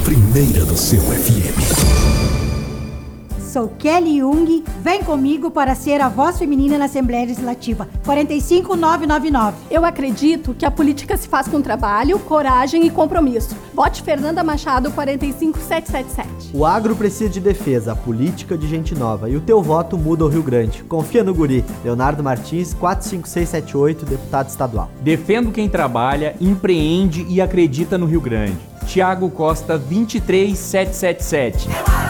primeira do seu FM. Sou Kelly Jung, vem comigo para ser a voz feminina na Assembleia Legislativa. 45999. Eu acredito que a política se faz com trabalho, coragem e compromisso. Vote Fernanda Machado 45777. O agro precisa de defesa, a política de gente nova. E o teu voto muda o Rio Grande. Confia no guri. Leonardo Martins, 45678, deputado estadual. Defendo quem trabalha, empreende e acredita no Rio Grande. Tiago Costa, 23777.